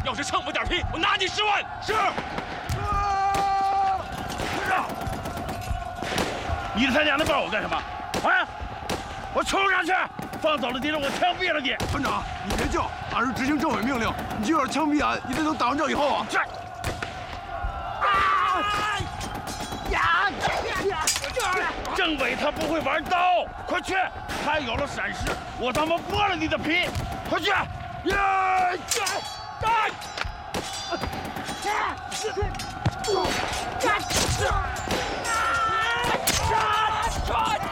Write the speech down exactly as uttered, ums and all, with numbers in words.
要是蹭我点皮，我拿你十万。 是。啊！你他娘的抱我干什么？啊！我冲上去，放走了敌人，我枪毙了你！ 团长，你别叫，俺是执行政委命令，你就要是枪毙俺，你得等打完仗以后啊。 是。啊！呀！政委他不会玩刀，快去！他有了闪失，我他妈剥了你的皮！快去！呀！呀！啊！啊！